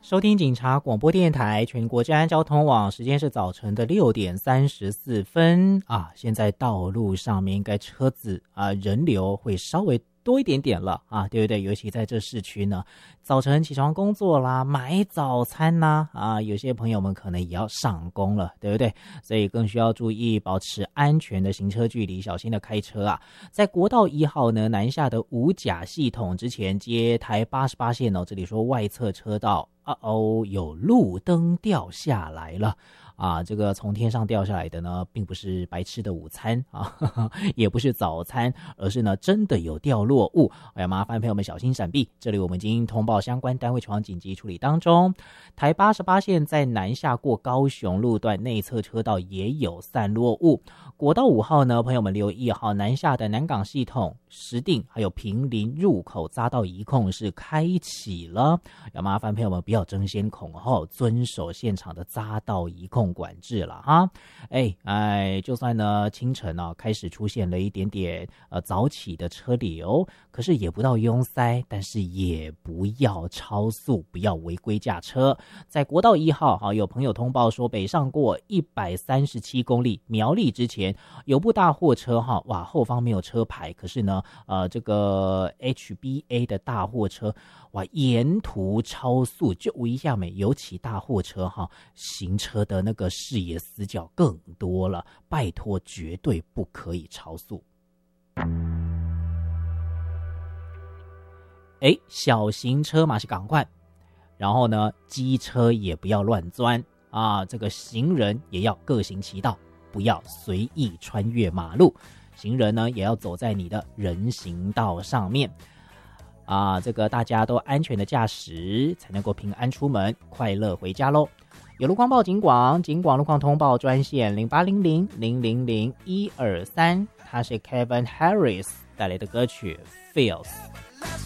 收听警察广播电台全国治安交通网，时间是早晨的6:34啊。现在道路上面应该车子人流会稍微多一点点了啊，对不对？尤其在这市区呢，早晨起床工作啦，买早餐啦有些朋友们可能也要上工了，对不对？所以更需要注意保持安全的行车距离，小心的开车啊。在国道1号呢，南下的五甲系统之前接台88线这里说外侧车道有路灯掉下来了这个从天上掉下来的呢，并不是白吃的午餐也不是早餐，而是呢真的有掉落物。麻烦朋友们小心闪避。这里我们已经通报相关单位前往紧急处理当中。台88线在南下过高雄路段内侧车道也有散落物。国道5号呢，朋友们留意南下的南港系统、石碇还有坪林入口匝道移控是开启了，要麻烦朋友们不要争先恐后，遵守现场的匝道移控管制了哈。就算呢清晨开始出现了一点点早起的车流，可是也不到拥塞，但是也不要超速，不要违规驾车。在国道1号有朋友通报说，北上过137公里苗栗之前有部大货车后方没有车牌，可是呢这个 HBA 的大货车沿途超速，就一下尤其大货车行车的那个视野死角更多了，拜托绝对不可以超速。小型车嘛是赶快，然后呢机车也不要乱钻这个行人也要各行其道，不要随意穿越马路，行人呢也要走在你的人行道上面这个大家都安全的驾驶，才能够平安出门，快乐回家咯。有路况报警广路况通报专线0800000123，它是 Kevin Harris 带来的歌曲 Feels。